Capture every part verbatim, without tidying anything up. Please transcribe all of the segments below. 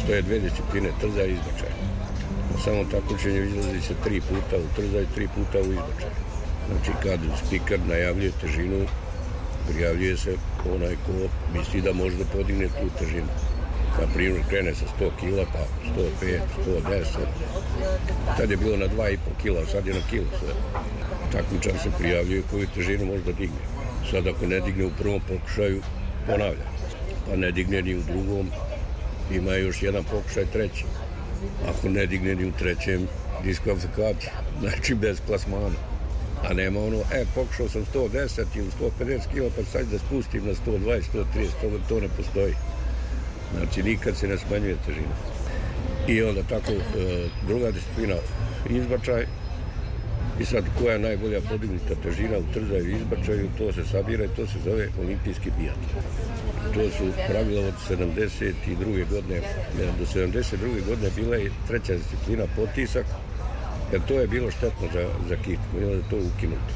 Postoje dve discipline, trzaj i izbačaj. Na samom takmičenju izlazi se tri puta u trzaj, tri puta u izbačaj. Znači kad spiker najavljuje težinu, prijavljuje se onaj ko misli da može da podigne tu težinu. Na primjer krene sa sto kila, pa sto pet, sto deset. Tad je bilo na dva i po kila, sad je na kilo sve. Takmičar se prijavljuje koju težinu može da digne. Sad ako ne digne u prvom pokušaju, ponavlja. Pa ne digne ni u drugom, ima još jedan pokušaj treći. Ako ne digne ni u trećem, diskvalifikacija, znači bez plasmana. A nema ono, e, pokušao sam sto deset ili sto pedeset kila, pa sad da spustim na sto dvadeset, sto trideset, to, to ne postoji. Znači, nikad se ne smanjuje težina. I onda tako, e, druga disciplina, izbačaj. I sad, koja je najbolja podignuta težina u trzaju i izbačaju, to se sabira i to se zove olimpijski biatlon. To su pravila od sedamdeset druge godine. Do sedamdeset druge godine bila je treća disciplina potisak, jer to je bilo štetno za, za kitku, i onda je to ukinuto.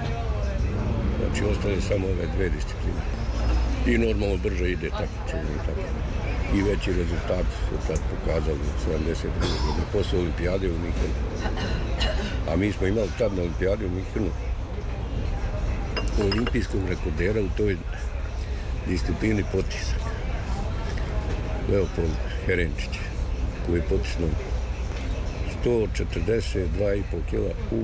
Znači, ostale samo ove dve discipline. I normalno brže ide takmičenje i tako. I veći rezultat su tad pokazali od sedamdeset druge godine, posle olimpijade u Minhenu. A mi smo imali tad na olimpijadi u Minhenu olimpijskog rekordera u toj disciplini potisak. Leopold Herenčić, koji je potisnuo sto četrdeset dva i po kila u,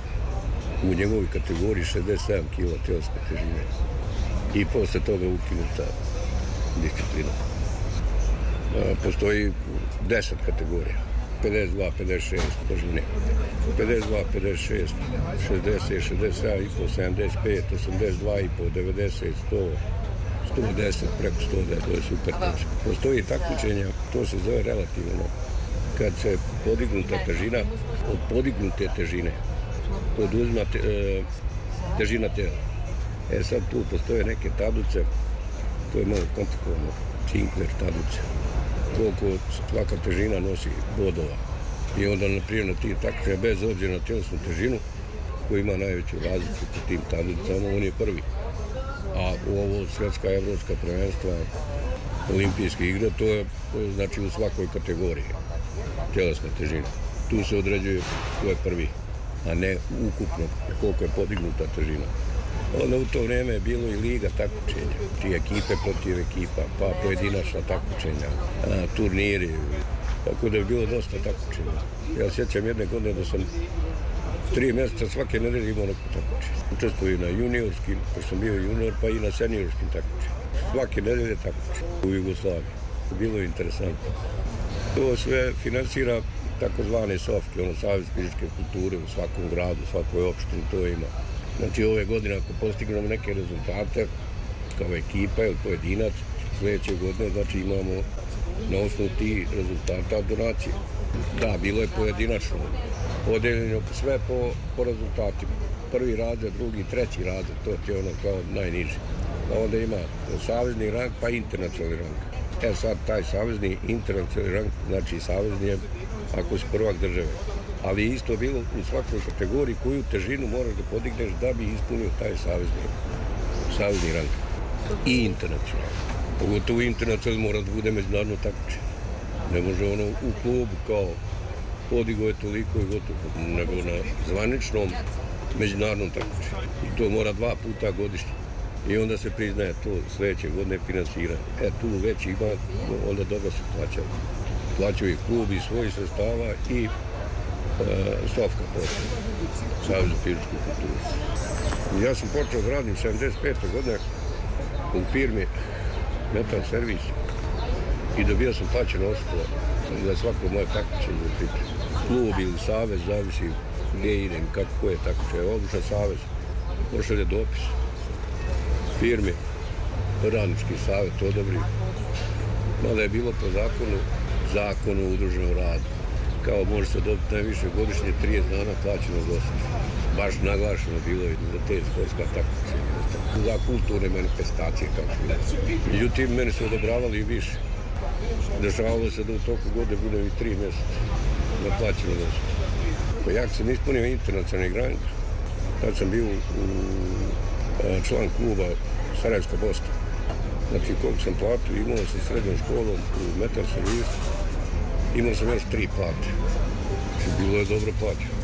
u njegovoj kategoriji šezdeset sedam kila telesne težine. I posle toga ukinuta disciplina. Postoji deset kategorija. pedeset dva, pedeset šest težine. pedeset dva, pedeset šest, šezdeset, šezdeset sedam i po, sedamdeset pet, osamdeset dva i po, devedeset, sto, sto deset, preko sto deset, to je super težina. Postoji takmičenja, to se zove relativno. Kad se podignuta težina, od podignute težine oduzima te, e, težina tela. E sad tu postoje neke tablice, to je malo komplikovano, Sinclair tablice, koliko svaka težina nosi bodova. I onda, na primjer, na tim takmičenjima, bez obzira na tjelesnu težinu, koji ima najveću razliku po tim tablicama, on je prvi. A u ovo svjetska evropska prvenstva, olimpijske igre, to je, to je znači u svakoj kategoriji tjelesne težine. Tu se određuje ko je prvi, a ne ukupno koliko je podignuta težina. Onda u to vrijeme je bilo i liga takmičenja, ti ekipe protiv ekipa, pa pojedinačna takmičenja, a, turniri, tako da je bilo dosta takmičenja. Ja sjećam jedne godine da sam tri mjeseca svake nedelje imao neko takmičenje. Učestvuju na juniorskim, pošto sam bio junior, pa i na seniorskim takmičenjima. Svake nedelje takmičenja u Jugoslaviji. Bilo je interesantno. To sve finansira takozvane sofke, ono, Savez fizičke kulture u svakom gradu, svakoj opštini, to ima. Znači, ove godine, ako postignemo neke rezultate, kao ekipa ili pojedinac, sljedeće godine, znači, imamo na osnovu tih rezultata donacije. Da, bilo je pojedinačno, podeljeno sve po, po rezultatima. Prvi razred, drugi, treći razred, to je ono kao najniži. A onda ima savezni rang, pa internacionalni rang. E sad, taj savezni internacionalni rang, znači savezni je ako si prvak države. Ali isto bilo u svakoj kategoriji koju težinu moraš da podigneš da bi ispunio taj savezni, savezni rang. I internacionalni. Pogotovo internacionalni mora da bude međunarodno takmičenje. Ne može ono u klubu kao podigo je toliko i gotovo, nego na zvaničnom međunarodnom takmičenju. I to mora dva puta godišnje. I onda se priznaje to sljedeće godine finansiranje. E, tu već ima, onda dobro se plaćaju. Plaćaju i klub iz svojih sredstava i e, Sofka posle, Savez za fizičku kulturu. Ja sam počeo da radim sedamdeset pete godine u firmi Metal Servis i dobio sam plaćen osnova za svako moje takmičenje u priče. Klub ili savez, zavisi gdje idem, kako je takmičenje. Oduša savez, pošalje dopis firmi, radnički savjet odobri. Mada je bilo po zakonu, zakonu o udruženom radu. Kao može se dobiti najviše godišnje trideset dana plaćenog osnova. Baš naglašeno bilo i za te sportska takmičenja. Za kulturne manifestacije, kako su. Međutim, meni su odobravali i više. Dešavalo se da u toku godine budem i tri mjeseca na plaćenog osnova. Pa jak sam ispunio internacionalni rang, tad sam bio u član kluba Sarajevska Bosna. Znači, koliko sam platio, imao sam srednjom školom u Metal Servisu, Imao sam još tri plate. Bilo je dobro plaćeno.